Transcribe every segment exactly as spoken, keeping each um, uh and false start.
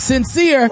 Sincere.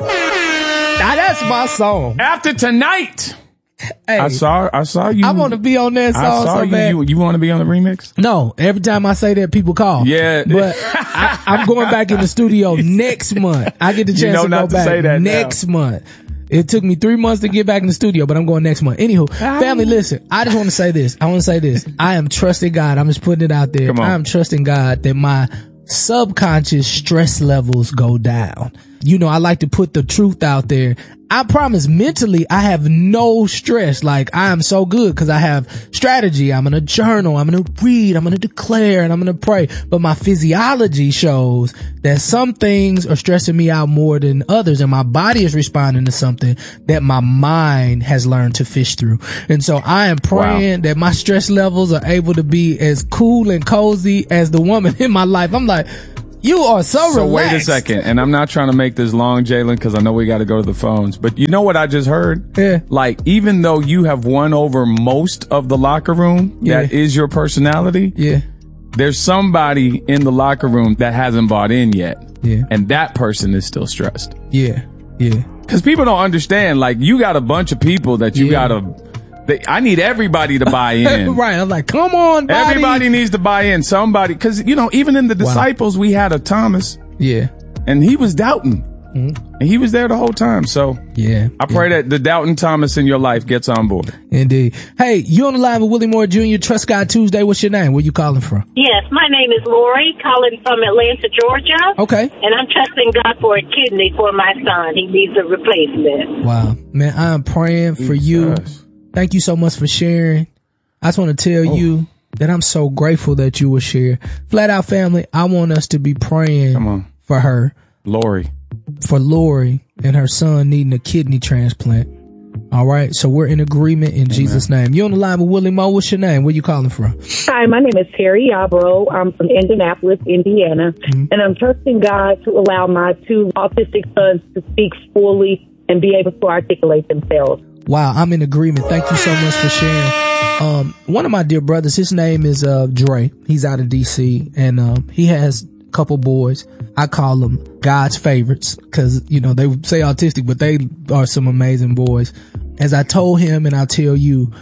Now that's my song. After tonight. Hey, I saw, I saw you. I want to be on that song. I saw so you. bad. You, you want to be on the remix? No. Every time I say that, people call. Yeah. But I, I'm going back in the studio next month. I get the chance You know to not go to back say that next now. month. It took me three months to get back in the studio, but I'm going next month. Anywho, family, listen, I just want to say this. I want to say this. I am trusting God. I'm just putting it out there. Come on. I am trusting God that my subconscious stress levels go down. You know, I like to put the truth out there. I promise mentally I have no stress. Like I am so good because I have strategy. I'm going to journal. I'm going to read. I'm going to declare and I'm going to pray. But my physiology shows that some things are stressing me out more than others, and my body is responding to something that my mind has learned to fish through. And so I am praying wow. that my stress levels are able to be as cool and cozy as the woman in my life. I'm like, you are so, so relaxed. Wait a second, and I'm not trying to make this long, Jalen, because I know we got to go to the phones. But you know what I just heard? Yeah. Like, even though you have won over most of the locker room, yeah. that is your personality. Yeah. There's somebody in the locker room that hasn't bought in yet. Yeah. And that person is still stressed. Yeah. Yeah. Because people don't understand. Like, you got a bunch of people that you yeah. got to. They, I need everybody to buy in. Right. I'm like, come on, buddy. Everybody needs to buy in. Somebody, because, you know, even in the disciples, wow. we had a Thomas. Yeah. And he was doubting. Mm-hmm. And he was there the whole time. So, yeah. I pray yeah. that the doubting Thomas in your life gets on board. Indeed. Hey, you on the line with Willie Moore Junior, Trust God Tuesday. What's your name? Where you calling from? Yes, my name is Lori, calling from Atlanta, Georgia. Okay. And I'm trusting God for a kidney for my son. He needs a replacement. Wow. Man, I'm praying for Jesus. you. Thank you so much for sharing. I just want to tell oh. you that I'm so grateful that you will share. Flat Out family, I want us to be praying Come on. for her. Lori. For Lori and her son needing a kidney transplant. All right. So we're in agreement in Amen. Jesus' name. You on the line with Willie Moe. What's your name? Where you calling from? Hi, my name is Terry Yarbrough. I'm from Indianapolis, Indiana. Mm-hmm. And I'm trusting God to allow my two autistic sons to speak fully and be able to articulate themselves. Wow, I'm in agreement. Thank you so much for sharing. Um, one of my dear brothers, his name is uh Dre. He's out of D C, and um he has a couple boys. I call them God's favorites because, you know, they say autistic, but they are some amazing boys. As I told him, and I tell you,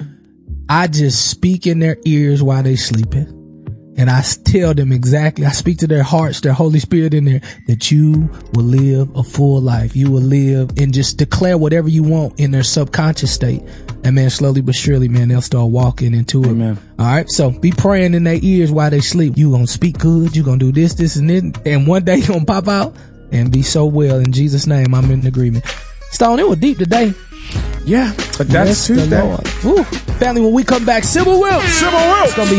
I just speak in their ears while they sleeping. And I tell them exactly, I speak to their hearts, their Holy Spirit in there, that you will live a full life. You will live and just declare whatever you want in their subconscious state. And man, slowly but surely, man, they'll start walking into it. Amen. All right. So be praying in their ears while they sleep. You gonna speak good. You gonna do this, this, and this. And one day you gonna pop out and be so well. In Jesus' name, I'm in agreement. Stone, it was deep today. Yeah, but that's Bless Tuesday. Woo. Family, when we come back, Civil Will. Civil Will. It's gonna be